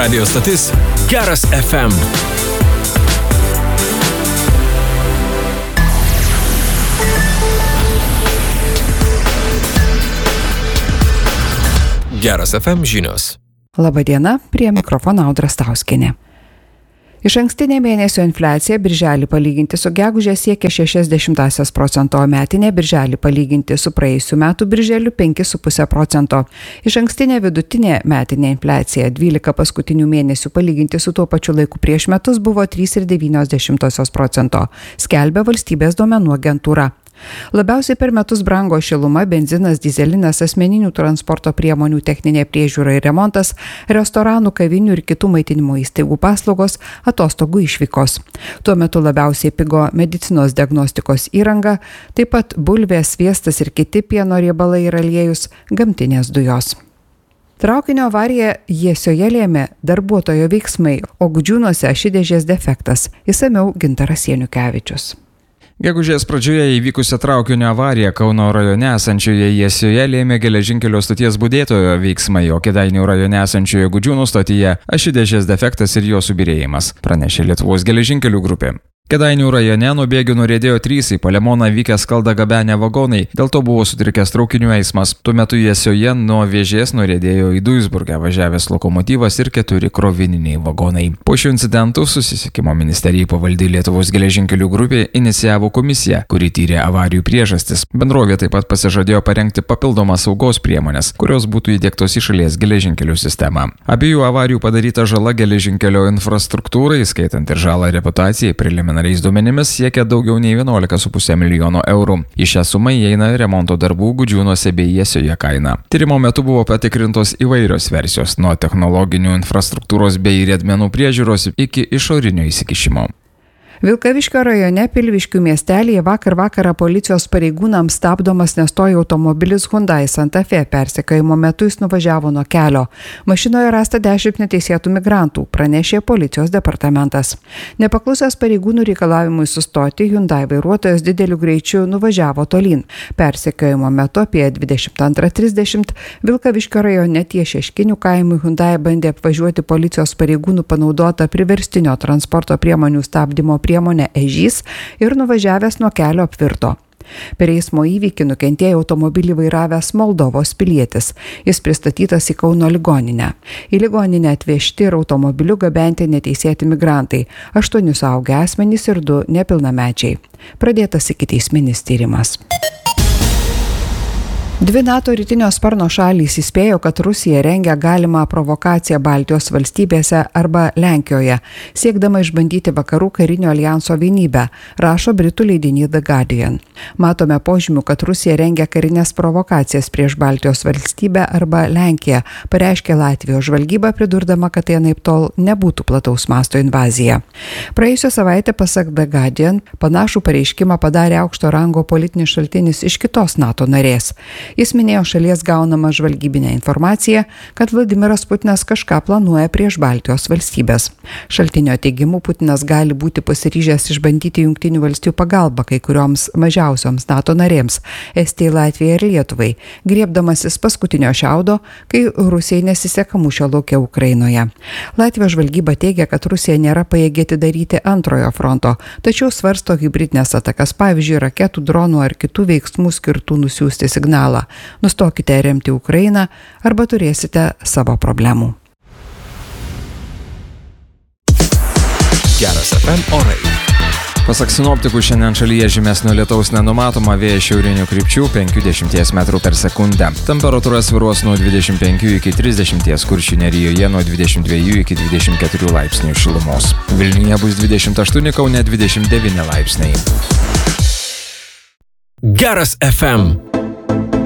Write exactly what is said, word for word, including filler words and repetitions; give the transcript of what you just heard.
Radio stotis Geras F M. Geras F M žinios. Labadiena, prie mikrofono Audra Stauskienė. Iš ankstinė mėnesio infliacija birželį palyginti su gegužė siekia šešias dešimtąsias procento, o metinė birželį palyginti su praėjusiu metu birželiu penki su puse procento. Iš ankstinė vidutinė metinė infliacija dvylika paskutinių mėnesių palyginti su tuo pačiu laiku prieš metus buvo trys ir devynios dešimtosios procento, skelbia valstybės duomenų agentūra. Labiausiai per metus brango šiluma, benzinas, dyzelinas, asmeninių transporto priemonių techninė priežiūra ir remontas, restoranų, kavinių ir kitų maitinimo įstaigų paslaugos, atostogų išvykos. Tuo metu labiausiai pigo medicinos diagnostikos įranga, taip pat bulvės, sviestas ir kiti pieno riebalai ir aliejus, gamtinės dujos. Traukinio avariją Jiesioje lėmė darbuotojo veiksmai, o Gudžiūnuose ašidėžės defektas. Išsamiau Gintaras Janukevičius. Gegužės pradžioje įvykusią traukinio avariją Kauno rajone esančioje Jiesioje lėmė geležinkelio stoties budėtojo veiksmai, o Kėdainių rajone esančioje Gudžiūnų stotyje ašidėžės defektas ir jo subyrėjimas, pranešė Lietuvos geležinkelių grupė. Kėdainių rajone nuo bėgių nuriedėjo trys į Palemoną vykę skaldą gabenę vagonai, dėl to buvo sutrikęs traukinių eismas. Tuo metu Jiesioje nuo Vėžės nuriedėjo į Duisburgą važiavęs lokomotyvas ir keturi krovininiai vagonai. Po šių incidentų Susisiekimo ministerijai pavaldi Lietuvos geležinkelių grupė inicijavo komisiją, kuri tyrė avarijų priežastis. Bendrovė taip pat pasižadėjo parengti papildomas saugos priemonės, kurios būtų įdiegtos į šalies geležinkelių sistemą. Abiejų avarijų padaryta žala geležinkelio infrastruktūrai, skaitant ir žalą reputacijai, preliminariai duomenimis siekia daugiau nei vienuolika su puse milijono eurų. Į šią sumą įeina remonto darbų Gudžiūnuose bei Jiesioje kaina. Tyrimo metu buvo patikrintos įvairios versijos, nuo technologinių infrastruktūros bei riedmenų priežiūros iki išorinio įsikišimo. Vilkaviškio rajone Pilviškių miestelėje vakar vakarą policijos pareigūnams stabdomas nestojo automobilis Hyundai Santa Fe. Persekiojimo metu jis nuvažiavo nuo kelio. Mašinoje rasta dešimt neteisėtų migrantų, pranešė policijos departamentas. Nepaklusęs pareigūnų reikalavimui sustoti, Hyundai vairuotojas dideliu greičiu nuvažiavo tolyn. Persekiojimo metu apie dvidešimt antrą trisdešimt Vilkaviškio rajone ties Šeškinių kaimų Hyundai bandė apvažiuoti policijos pareigūnų panaudotą priverstinio transporto priemonių stabdymo priemonę priemonė Ežys ir nuvažiavęs nuo kelio apvirto. Per eismo įvykį nukentėjo automobilį vairavęs Moldovos pilietis. Jis pristatytas į Kauno ligoninę. Į ligoninę atvežti ir automobiliu gabenti neteisėti migrantai, aštuoni suaugę asmenys ir du nepilnamečiai. Pradėtas ikiteisminis tyrimas. Dvi NATO rytinio sparno šalys įspėjo, kad Rusija rengia galimą provokaciją Baltijos valstybėse arba Lenkijoje, siekdama išbandyti vakarų karinio aljanso vienybę, rašo britų leidinys The Guardian. Matome požymių, kad Rusija rengia karinės provokacijas prieš Baltijos valstybę arba Lenkiją, pareiškė Latvijos žvalgyba, pridurdama, kad tai anaiptol nebūtų plataus masto invazija. Praėjusią savaitę, pasak The Guardian, panašų pareiškimą padarė aukšto rango politinis šaltinis iš kitos NATO narės. Jis minėjo šalies gaunamą žvalgybinę informaciją, kad Vladimiras Putinas kažką planuoja prieš Baltijos valstybės. Šaltinio teigimu, Putinas gali būti pasiryžęs išbandyti Jungtinių valstijų pagalbą kai kurioms mažiausioms NATO narėms – Estijai, Latvijai ir Lietuvai, griebdamasis paskutinio šiaudo, kai Rusijai nesiseka mūšio lauke Ukrainoje. Latvijos žvalgyba teigia, kad Rusija nėra pajėgi atidaryti antrojo fronto, tačiau svarsto hibridinės atakas, pavyzdžiui, raketų, dronų ar kitų veiksmų skirtų nusiųsti signalą. Nustokite remti Ukrainą arba turėsite savo problemų. Geras F M orai. Pasak sinoptikų, šiandien šalyje žymesnio lietaus nenumatoma, vėjas šiaurinių krypčių penki dešimties metrų per sekundę. Temperatūra svyruos nuo dvidešimt penkių iki trisdešimt, Kuršių nerijoje nuo dvidešimt dviejų iki dvidešimt keturių laipsnių šilumos. Vilniuje bus dvidešimt aštuoni, Kaune dvidešimt devyni laipsniai. Geras F M.